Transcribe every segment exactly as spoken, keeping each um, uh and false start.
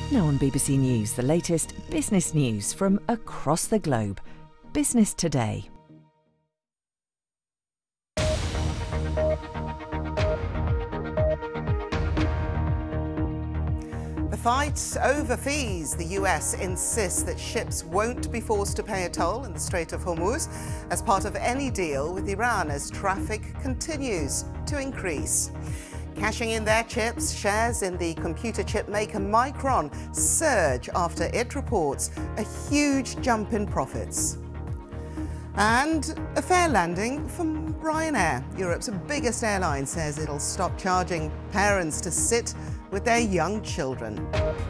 Now on B B C News, the latest business news from across the globe. Business Today. The fight over fees. The U S insists that ships won't be forced to pay a toll in the Strait of Hormuz as part of any deal with Iran as traffic continues to increase. Cashing in their chips, shares in the computer chip maker Micron surge after it reports a huge jump in profits. And a fair landing from Ryanair. Europe's biggest airline says it'll stop charging parents to sit with their young children.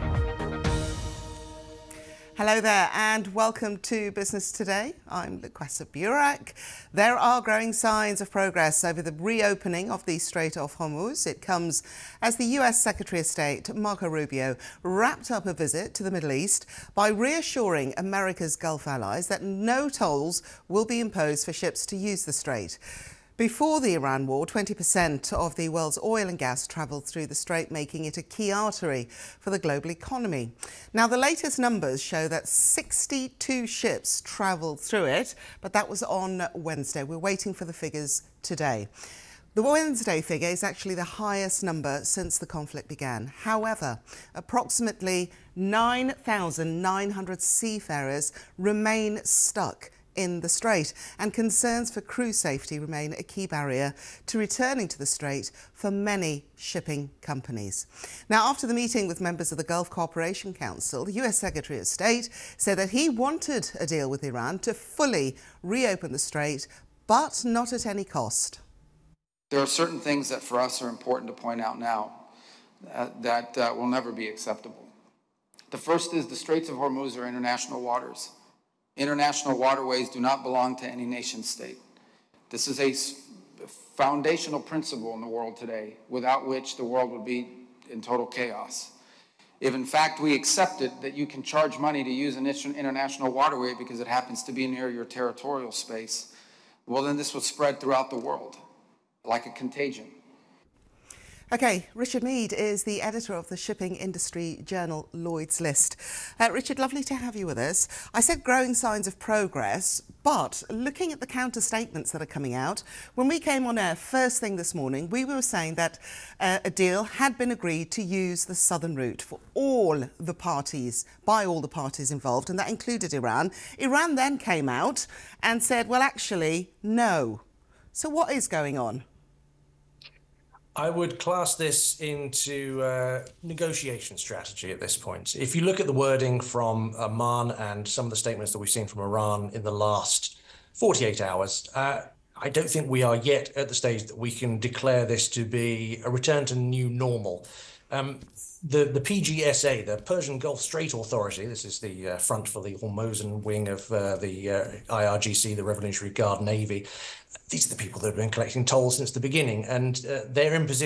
Hello there and welcome to Business Today. I'm Lukwasa Burak. There are growing signs of progress over the reopening of the Strait of Hormuz. It comes as the U S Secretary of State, Marco Rubio, wrapped up a visit to the Middle East by reassuring America's Gulf allies that no tolls will be imposed for ships to use the strait. Before the Iran war, twenty percent of the world's oil and gas travelled through the strait, making it a key artery for the global economy. Now, the latest numbers show that sixty-two ships travelled through it, but that was on Wednesday. We're waiting for the figures today. The Wednesday figure is actually the highest number since the conflict began. However, approximately nine thousand nine hundred seafarers remain stuck in the strait, and concerns for crew safety remain a key barrier to returning to the strait for many shipping companies. Now, after the meeting with members of the Gulf Cooperation Council, the U S Secretary of State said that he wanted a deal with Iran to fully reopen the strait, but not at any cost. There are certain things that for us are important to point out now uh, that uh, will never be acceptable. The first is the Straits of Hormuz are international waters. International waterways do not belong to any nation state. This is a foundational principle in the world today, without which the world would be in total chaos. If in fact we accepted that you can charge money to use an international waterway because it happens to be near your territorial space, well then this would spread throughout the world like a contagion. OK, Richard Mead is the editor of the shipping industry journal Lloyd's List. Uh, Richard, lovely to have you with us. I said growing signs of progress, but looking at the counter statements that are coming out, when we came on air first thing this morning, we were saying that uh, a deal had been agreed to use the southern route for all the parties, by all the parties involved, and that included Iran. Iran then came out and said, well, actually, no. So what is going on? I would class this into uh, negotiation strategy at this point. If you look at the wording from Oman and some of the statements that we've seen from Iran in the last forty-eight hours, uh, I don't think we are yet at the stage that we can declare this to be a return to new normal. Um, the, the P G S A, the Persian Gulf Strait Authority, this is the uh, front for the Hormozan wing of uh, the uh, I R G C, the Revolutionary Guard Navy. These are the people that have been collecting tolls since the beginning, and uh, they're in position